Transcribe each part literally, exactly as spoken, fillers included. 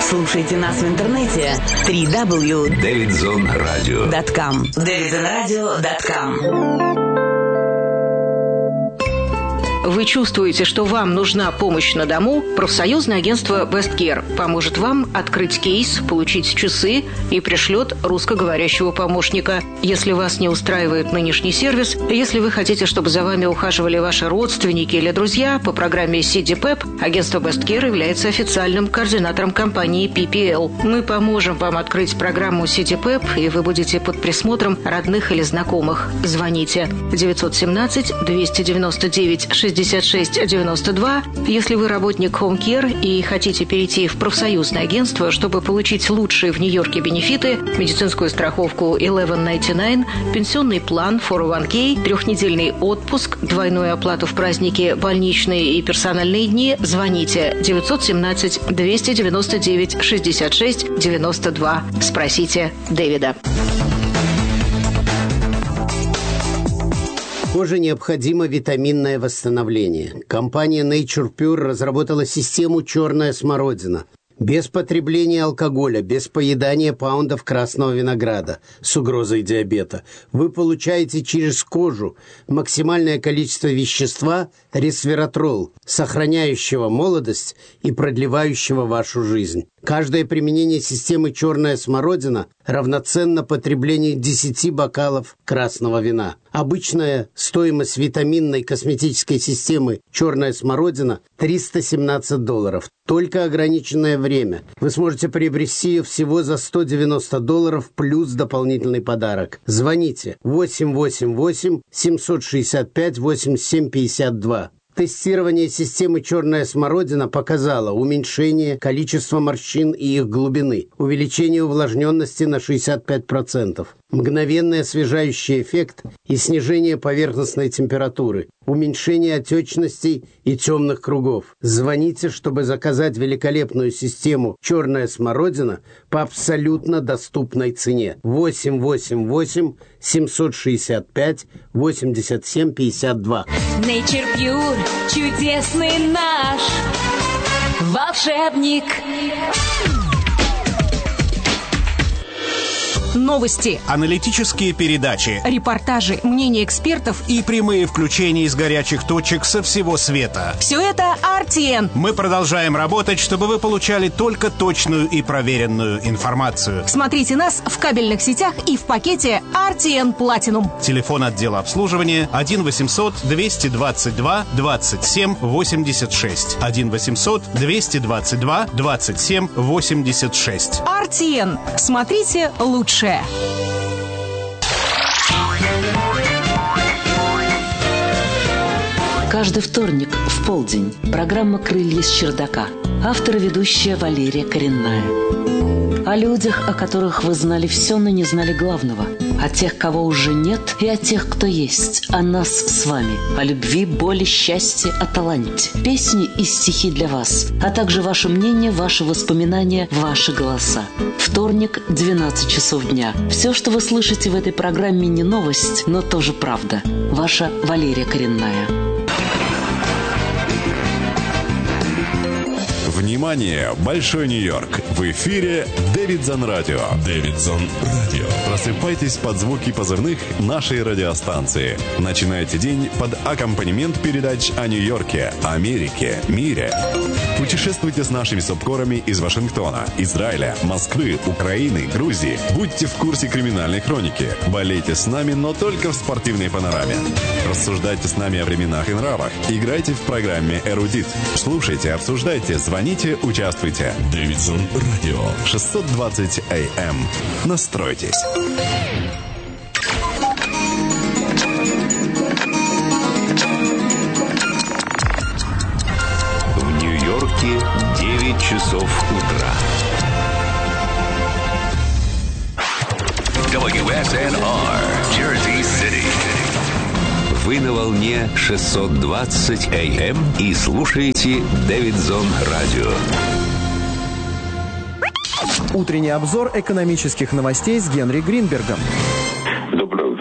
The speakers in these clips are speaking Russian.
Слушайте нас в интернете дабл-ю дабл ю дабл ю дэвидзон радио точка ком. дэвидзон радио точка ком. Вы чувствуете, что вам нужна помощь на дому? Профсоюзное агентство Best Care поможет вам открыть кейс, получить часы и пришлет русскоговорящего помощника. Если вас не устраивает нынешний сервис, если вы хотите, чтобы за вами ухаживали ваши родственники или друзья, по программе си ди пэп агентство Best Care является официальным координатором компании пи пи эл. Мы поможем вам открыть программу си ди пэп, и вы будете под присмотром родных или знакомых. Звоните девятьсот семнадцать двести девяносто девять шестьдесят шесть девяносто два. Если вы работник Home Care и хотите перейти в профсоюзное агентство, чтобы получить лучшие в Нью-Йорке бенефиты, медицинскую страховку тысяча девятьсот девяносто девять, пенсионный план фор о ван кей, трехнедельный отпуск, двойную оплату в праздники, больничные и персональные дни, звоните девятьсот семнадцать двести девяносто девять шестьдесят шесть девяносто два. Спросите Дэвида. Коже необходимо витаминное восстановление. Компания Nature Pure разработала систему «Черная смородина». Без потребления алкоголя, без поедания паундов красного винограда с угрозой диабета. Вы получаете через кожу максимальное количество вещества ресвератрол, сохраняющего молодость и продлевающего вашу жизнь. Каждое применение системы «Черная смородина» равноценно потреблению десяти бокалов красного вина. Обычная стоимость витаминной косметической системы «Черная смородина» триста семнадцать долларов. Только ограниченное время. Вы сможете приобрести ее всего за сто девяносто долларов плюс дополнительный подарок. Звоните восемь восемь восемь семь шесть пять восемь семь пять два. Тестирование системы «Черная смородина» показало уменьшение количества морщин и их глубины, увеличение увлажненности на шестьдесят пять процентов, мгновенный освежающий эффект и снижение поверхностной температуры, уменьшение отечностей и темных кругов. Звоните, чтобы заказать великолепную систему «Черная смородина» по абсолютно доступной цене. восемь восемь восемь семь шесть пять восемь семь пять два. Nature Pure, чудесный наш волшебник. Новости, аналитические передачи, репортажи, мнения экспертов и прямые включения из горячих точек со всего света. Все это ар ти эн. Мы продолжаем работать, чтобы вы получали только точную и проверенную информацию. Смотрите нас в кабельных сетях и в пакете ар ти эн Platinum. Телефон отдела обслуживания один восемьсот двести двадцать два двадцать семь восемьдесят шесть. один восемьсот двести двадцать два двадцать семь восемьдесят шесть. ар ти эн. Смотрите лучше. Каждый вторник в полдень программа «Крылья с чердака». Автор и ведущая Валерия Коренная. О людях, о которых вы знали все, но не знали главного. О тех, кого уже нет, и о тех, кто есть. О нас с вами. О любви, боли, счастье, о таланте. Песни и стихи для вас. А также ваше мнение, ваши воспоминания, ваши голоса. Вторник, двенадцать часов дня. Все, что вы слышите в этой программе, не новость, но тоже правда. Ваша Валерия Коренная. Внимание! Большой Нью-Йорк! В эфире Дэвидзон радио. Дэвидзон радио. Просыпайтесь под звуки позывных нашей радиостанции. Начинайте день под аккомпанемент передач о Нью-Йорке, Америке, мире. Путешествуйте с нашими субкорами из Вашингтона, Израиля, Москвы, Украины, Грузии. Будьте в курсе криминальной хроники. Болейте с нами, но только в спортивной панораме. Рассуждайте с нами о временах и нравах. Играйте в программе «Эрудит». Слушайте, обсуждайте, звоните, участвуйте. Дэвидзон радио. шестьсот двадцать эй эм. Настройтесь. В Нью-Йорке девять часов утра. дабл ю эс эн ар, Jersey City. Вы на волне шестьсот двадцать эй эм и слушаете Дэвидзон радио. Утренний обзор экономических новостей с Генри Гринбергом. Доброе утро, уважаемые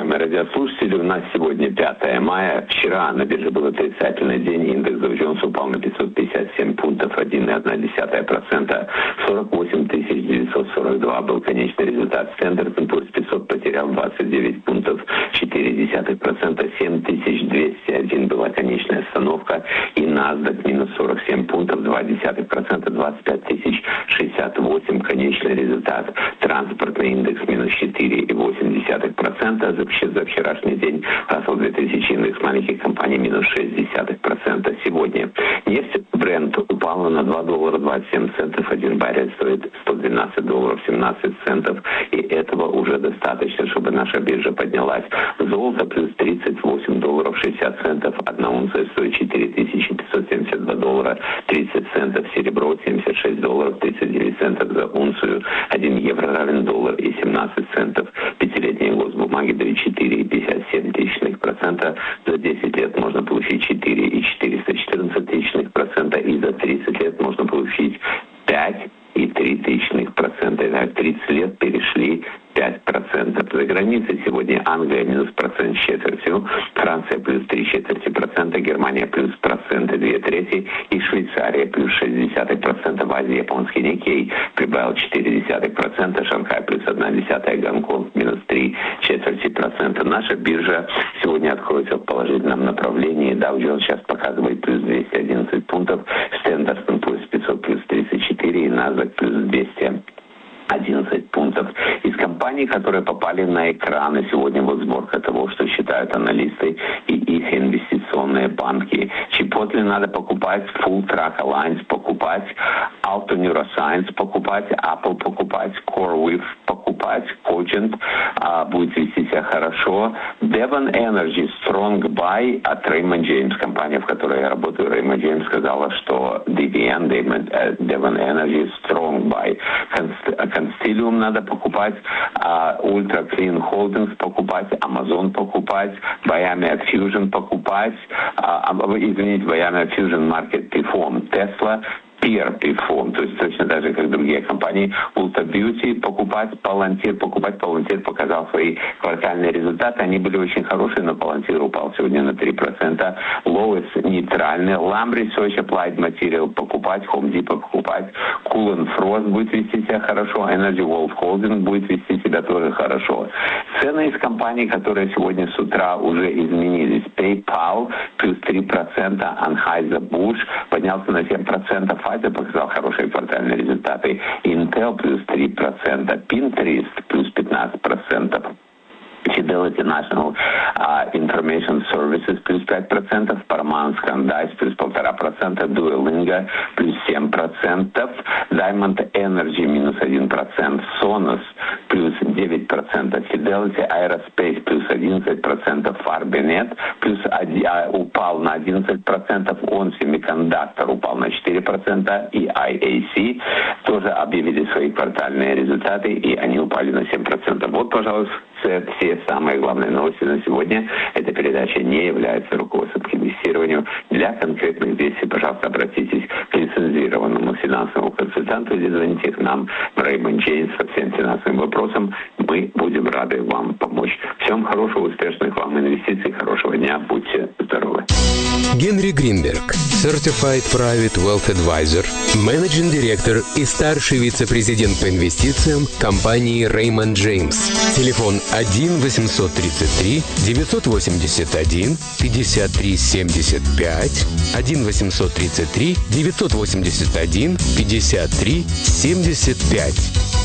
уважаемые радиослушатели, у нас сегодня пятое мая. Вчера на бирже был отрицательный день. Индекс Dow Jones упал на пятьсот пятьдесят семь пунктов, один целых одна десятая процента. сорок восемь тысяч девятьсот сорок два был конечный результат. Standard энд Poor's пятьсот потерял двадцать девять пунктов, четыре десятых процента. семь тысяч двести один была конечная остановка. И NASDAQ минус сорок семь пунктов, два десятых процента, двадцать пять тысяч шестьдесят восемь конечный результат. Транспортный индекс минус четыре целых восемь десятых процента. За, за вчерашний день Russell две тысячи индекс маленьких компаний минус шесть десятых процента. Сегодня нефть Brent упала на два доллара двадцать семь центов. Один баррель стоит сто двенадцать долларов семнадцать центов. И этого уже достаточно, чтобы наша биржа поднялась. Золото плюс тридцать восемь долларов шестьдесят центов. Одна унция стоит четыре тысячи пятьсот семьдесят два доллара тридцать центов. Серебро семьдесят шесть долларов тридцать девять центов за унцию. один евро равен доллар и семнадцать центов. Пятилетние госбумаги дают четыре целых пятьдесят семь тысячных процента. За десять лет можно получить четыре целых четыреста четырнадцать тысячных процента. И за тридцать лет можно получить пять целых три тысячных процента. Итак, тридцать лет перешли пять процентов. За границей сегодня Англия минус процент с четвертью, Франция плюс три четверти процента, Германия плюс процент и две трети и Швейцария плюс шесть десятых процента. В Азии японский Никей прибавил четыре десятых процента, Шанхай плюс одна десятая, Гонконг минус три четверти процента. Наша биржа сегодня откроется в положительном направлении. Dow Jones сейчас показывает плюс двести одиннадцать пунктов, Standard энд Poor's пятьсот плюс тридцать четыре и NASDAQ плюс двести одиннадцать пунктов. Из компаний, которые попали на экраны, сегодня вот сборка того, что считают аналисты и их инвестиционные банки. Chipotle надо покупать, Full Track Alliance покупать, Alto Neuroscience покупать, Apple покупать, CoreWeave покупать, Cogent а, будет вести себя хорошо. Devon Energy Strong Buy от Raymond James, компания, в которой я работаю. Raymond James сказала, что ди ви эн, Devon Energy Strong Buy. Constellium надо покупать, uh, Ultra Clean Holdings покупать, Amazon покупать, Biomea Fusion покупать, uh, извините, Biomea Fusion Market Perform, Tesla, Peer Perform, то есть точно так же, как другие компании, Ulta Beauty покупать, Palantir покупать. Palantir показал свои квартальные результаты, они были очень хорошие, но Palantir упал сегодня на три процента. Lois нейтральный, Lam Research Applied Material покупать, Home Depot покупать, Cool and Frost будет вести себя хорошо, Energy World Holding будет вести себя тоже хорошо. Цены из компаний, которые сегодня с утра уже изменились. PayPal плюс три процента, Anheuser-Busch поднялся на семь процентов, Pfizer показал хорошие квартальные результаты, Intel плюс три процента, Pinterest плюс пятнадцать процентов. Fidelity National uh, Information Services плюс пять процентов, Paramount Candice плюс полтора процента, Duolingo плюс семь процентов, Diamond Energy минус один процент, Sonos плюс девять процентов, Fidelity Aerospace плюс одиннадцать процентов, Fabrinet плюс один, а, упал на одиннадцать процентов, Он Semiconductor упал на четыре процента и ай эй си тоже объявили свои квартальные результаты и они упали на семь процентов. Вот, пожалуйста, все самые главные новости на сегодня. Эта передача не является руководством к инвестированию. Для конкретных действий, пожалуйста, обратитесь к лицензированному финансовому консультанту или звоните к нам в Raymond James по всем финансовым вопросам. Мы будем рады вам помочь. Всем хорошего, успешных вам инвестиций, хорошего дня. Будьте здоровы. Генри Гринберг, Certified Private Wealth Advisor, менеджинг директор и старший вице-президент по инвестициям компании Raymond James. Телефон один восемьсот тридцать три девятьсот восемьдесят один пятьдесят три семьдесят пять, один восемьсот тридцать три девятьсот восемьдесят один пятьдесят три семьдесят пять.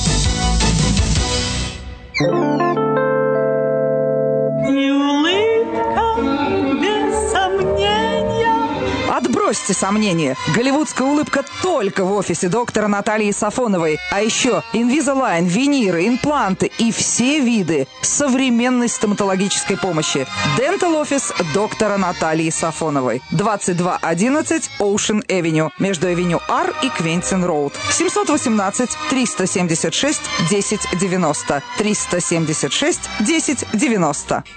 Отбросьте сомнения. Голливудская улыбка только в офисе доктора Натальи Сафоновой. А еще Invisalign, виниры, импланты и все виды современной стоматологической помощи. Dental Office доктора Натальи Сафоновой. двадцать два одиннадцать Ocean Avenue. Между Авеню Ар и Квентин Роуд. семьсот восемнадцать триста семьдесят шесть десять девяносто. триста семьдесят шесть десять девяносто.